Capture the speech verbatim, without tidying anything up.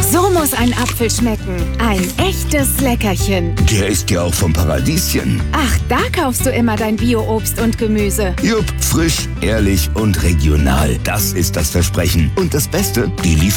So muss ein Apfel schmecken. Ein echtes Leckerchen. Der ist ja auch vom Paradieschen. Ach, da kaufst du immer dein Bio-Obst und Gemüse. Jupp, frisch, ehrlich und regional. Das ist das Versprechen. Und das Beste, die liefern